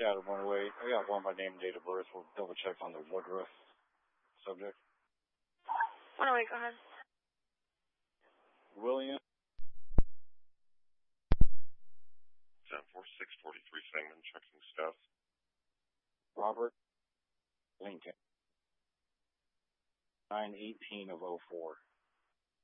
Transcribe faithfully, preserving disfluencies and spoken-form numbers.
Seattle one oh eight. I got one by name and date of birth. We'll double check on the Woodruff subject. one oh eight, go ahead. William. ten four six forty-three Sangamon, checking status. Robert Lincoln. nine eighteen of oh four.